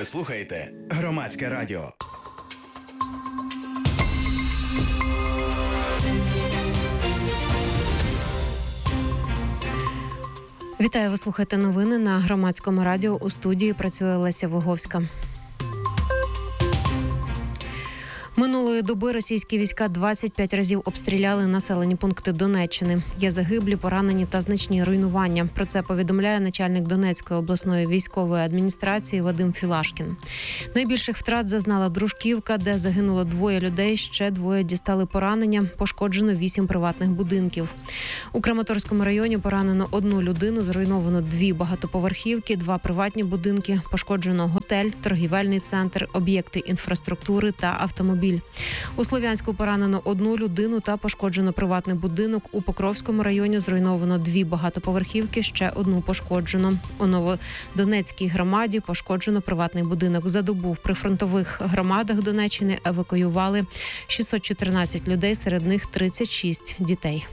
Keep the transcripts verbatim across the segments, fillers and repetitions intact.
Ви слухаєте Громадське радіо. Вітаю, ви слухаєте новини на Громадському радіо. У студії працює Леся Воговська. Минулої доби російські війська двадцять п'ять разів обстріляли населені пункти Донеччини. Є загиблі, поранені та значні руйнування. Про це повідомляє начальник Донецької обласної військової адміністрації Вадим Філашкін. Найбільших втрат зазнала Дружківка, де загинуло двоє людей, ще двоє дістали поранення, пошкоджено вісім приватних будинків. У Краматорському районі поранено одну людину, зруйновано дві багатоповерхівки, два приватні будинки, пошкоджено готель, торгівельний центр, об'єкти інфраструктури та автомобіль. У Слов'янську поранено одну людину та пошкоджено приватний будинок. У Покровському районі зруйновано дві багатоповерхівки, ще одну пошкоджено. У Новодонецькій громаді пошкоджено приватний будинок. За добу в прифронтових громадах Донеччини евакуювали шістсот чотирнадцять людей, серед них тридцять шість дітей.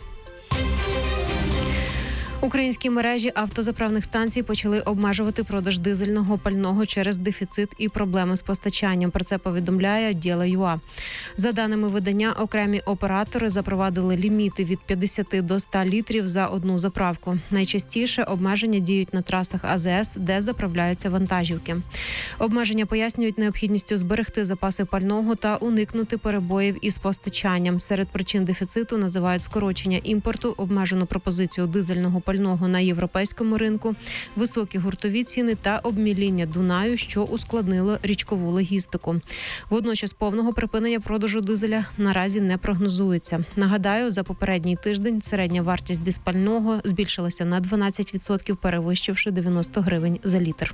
Українські мережі автозаправних станцій почали обмежувати продаж дизельного пального через дефіцит і проблеми з постачанням. Про це повідомляє Діла.ua. За даними видання, окремі оператори запровадили ліміти від п'ятдесят до ста літрів за одну заправку. Найчастіше обмеження діють на трасах А З С, де заправляються вантажівки. Обмеження пояснюють необхідністю зберегти запаси пального та уникнути перебоїв із постачанням. Серед причин дефіциту називають скорочення імпорту, обмежену пропозицію дизельного пального пального на європейському ринку, високі гуртові ціни та обміління Дунаю, що ускладнило річкову логістику. Водночас повного припинення продажу дизеля наразі не прогнозується. Нагадаю, за попередній тиждень середня вартість диспального збільшилася на дванадцять відсотків, перевищивши дев'яносто гривень за літр.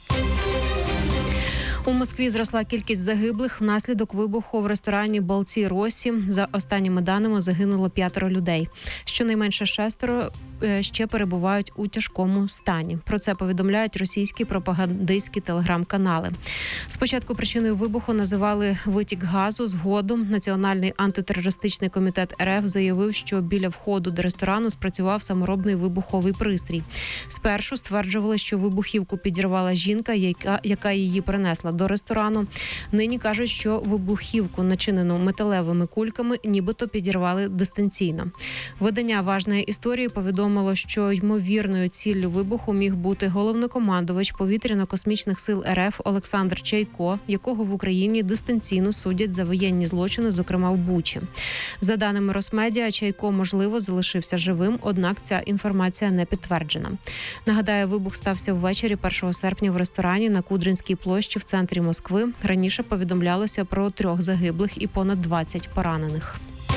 У Москві зросла кількість загиблих внаслідок вибуху в ресторані «Балці Росі». За останніми даними загинуло п'ятеро людей. Щонайменше шестеро ще перебувають у тяжкому стані. Про це повідомляють російські пропагандистські телеграм-канали. Спочатку причиною вибуху називали витік газу. Згодом Національний антитерористичний комітет Р Ф заявив, що біля входу до ресторану спрацював саморобний вибуховий пристрій. Спершу стверджували, що вибухівку підірвала жінка, яка, яка її принесла до ресторану. Нині кажуть, що вибухівку, начинену металевими кульками, нібито підірвали дистанційно. Видання «Важної історії» повідомило, що ймовірною ціллю вибуху міг бути головнокомандувач повітряно-космічних сил Р Ф Олександр Чайко, якого в Україні дистанційно судять за воєнні злочини, зокрема в Бучі. За даними Росмедіа, Чайко, можливо, залишився живим, однак ця інформація не підтверджена. Нагадаю, вибух стався ввечері першого серпня в ресторані на Кудринській площі в центрі Москви. Раніше повідомлялося про трьох загиблих і понад двадцять поранених.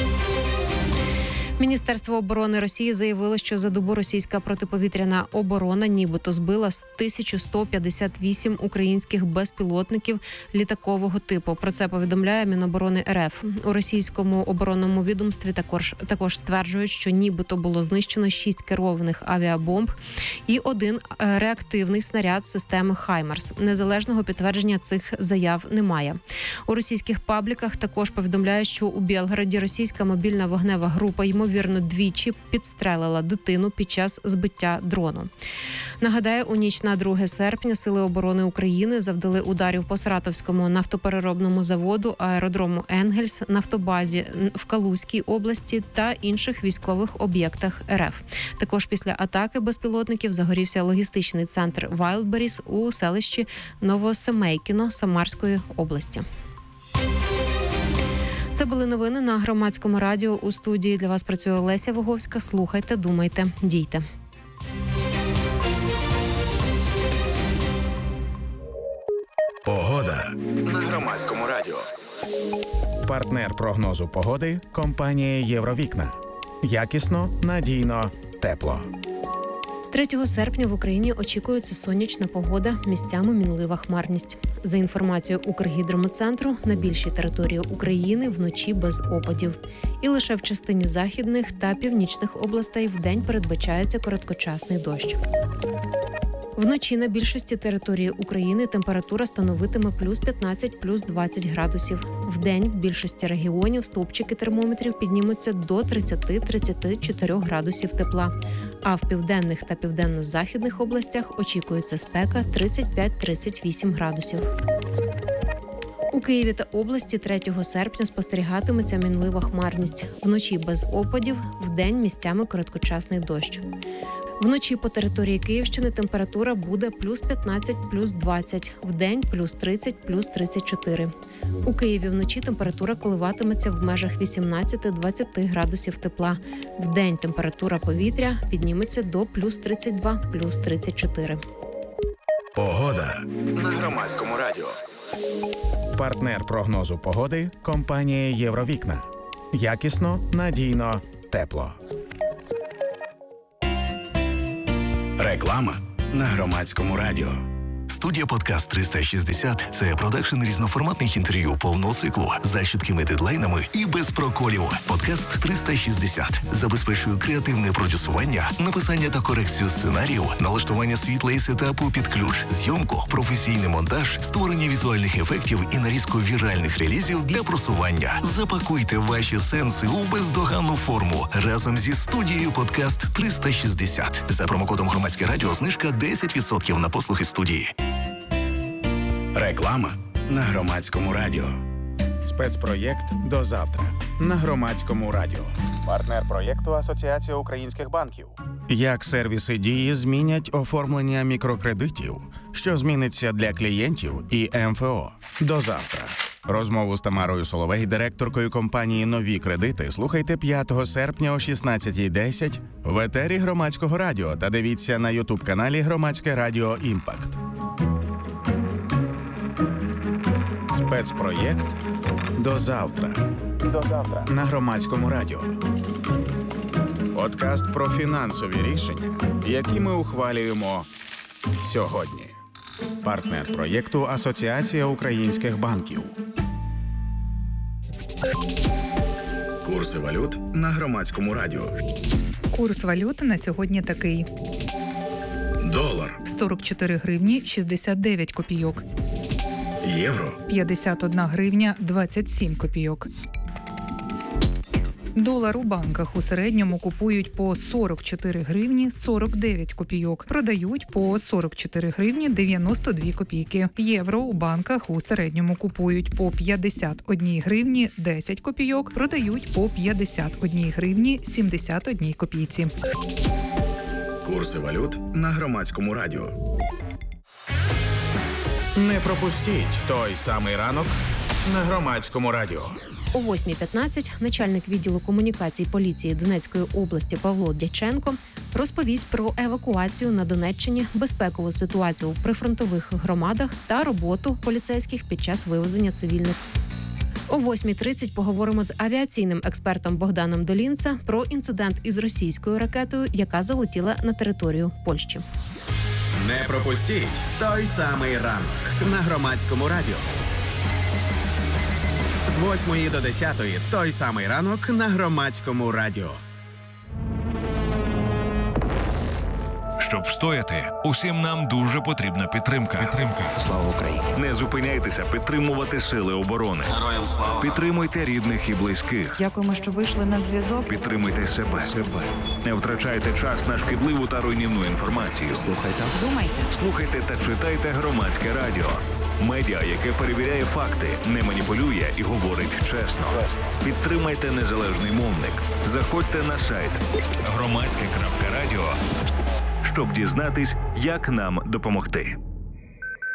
Міністерство оборони Росії заявило, що за добу російська протиповітряна оборона нібито збила тисячу сто п'ятдесят вісім українських безпілотників літакового типу. Про це повідомляє Міноборони Р Ф. У російському оборонному відомстві також, також стверджують, що нібито було знищено шість керованих авіабомб і один реактивний снаряд системи «Хаймарс». Незалежного підтвердження цих заяв немає. У російських пабліках також повідомляють, що у Білгороді російська мобільна вогнева група ймовірно ймовірно, двічі підстрелила дитину під час збиття дрону. Нагадаю, у ніч на друге серпня Сили оборони України завдали ударів по Саратовському нафтопереробному заводу, аеродрому «Енгельс», нафтобазі в Калузькій області та інших військових об'єктах Р Ф. Також після атаки безпілотників загорівся логістичний центр «Вайлдберріс» у селищі Новосемейкіно Самарської області. Це були новини на Громадському радіо. У студії для вас працює Леся Воговська. Слухайте, думайте, дійте. Погода на Громадському радіо. Партнер прогнозу погоди – компанія «Євровікна». Якісно, надійно, тепло. третього серпня в Україні очікується сонячна погода, місцями мінлива хмарність. За інформацією Укргідрометцентру, на більшій території України вночі без опадів. І лише в частині західних та північних областей вдень передбачається короткочасний дощ. Вночі на більшості території України температура становитиме плюс п'ятнадцять, плюс двадцять градусів. Вдень в більшості регіонів стовпчики термометрів піднімуться до тридцять-тридцять чотири градусів тепла. А в південних та південно-західних областях очікується спека тридцять п'ять - тридцять вісім градусів. У Києві та області третього серпня спостерігатиметься мінлива хмарність. Вночі без опадів, вдень місцями короткочасний дощ. Вночі по території Київщини температура буде плюс п'ятнадцять, плюс двадцять, вдень плюс тридцять, плюс тридцять чотири. У Києві вночі температура коливатиметься в межах вісімнадцять - двадцять градусів тепла. Вдень температура повітря підніметься до плюс тридцять два, плюс тридцять чотири. Погода на Громадському радіо. Партнер прогнозу погоди – компанія «Євровікна». Якісно, надійно, тепло. Реклама на Громадському радіо. Студія «Подкаст триста шістдесят» – це продакшн різноформатних інтерв'ю повного циклу за чіткими дедлайнами і без проколів. «Подкаст триста шістдесят» забезпечує креативне продюсування, написання та корекцію сценарію, налаштування світла і сетапу під ключ, зйомку, професійний монтаж, створення візуальних ефектів і нарізку віральних релізів для просування. Запакуйте ваші сенси у бездоганну форму разом зі студією «Подкаст триста шістдесят». За промокодом «Громадське радіо» знижка десять відсотків на послуги студії. Реклама на Громадському радіо. Спецпроєкт «До завтра» на Громадському радіо. Партнер проєкту Асоціація українських банків. Як сервіси «Дії» змінять оформлення мікрокредитів, що зміниться для клієнтів і ем еф о. До завтра. Розмову з Тамарою Соловей, директоркою компанії «Нові кредити», слухайте п'ятого серпня о шістнадцятій десять в етері Громадського радіо та дивіться на ютуб-каналі Громадське радіо «Імпакт». Спецпроєкт «До завтра». До завтра на Громадському радіо. Подкаст про фінансові рішення, які ми ухвалюємо сьогодні. Партнер проєкту Асоціація українських банків. Курси валют на Громадському радіо. Курс валют на сьогодні такий. Долар. сорок чотири гривні шістдесят дев'ять копійок. Євро. п'ятдесят одна гривня двадцять сім копійок. Долар у банках у середньому купують по сорок чотири гривні сорок дев'ять копійок, продають по сорок чотири гривні дев'яносто дві копійки. Євро у банках у середньому купують по п'ятдесят одна гривні десять копійок, продають по п'ятдесят одна гривні сімдесят одна копійці. Курси валют на Громадському радіо. Не пропустіть той самий ранок на Громадському радіо. О восьмій п'ятнадцять начальник відділу комунікацій поліції Донецької області Павло Дяченко розповість про евакуацію на Донеччині, безпекову ситуацію у прифронтових громадах та роботу поліцейських під час вивезення цивільних. О восьмій тридцять поговоримо з авіаційним експертом Богданом Долінце про інцидент із російською ракетою, яка залетіла на територію Польщі. Не пропустіть той самий ранок на Громадському радіо. З восьмої до десятої той самий ранок на Громадському радіо. Щоб встояти, усім нам дуже потрібна підтримка. Підтримка. Слава Україні! Не зупиняйтеся підтримувати сили оборони. Героям слава! Підтримуйте рідних і близьких. Дякуємо, що вийшли на зв'язок. Підтримуйте себе. себе. Не втрачайте час на шкідливу та руйнівну інформацію. Слухайте. Думайте. Слухайте та читайте Громадське радіо. Медіа, яке перевіряє факти, не маніпулює і говорить чесно. Підтримайте незалежний мовник. Заходьте на сайт громадське крапка радіо, щоб дізнатись, як нам допомогти.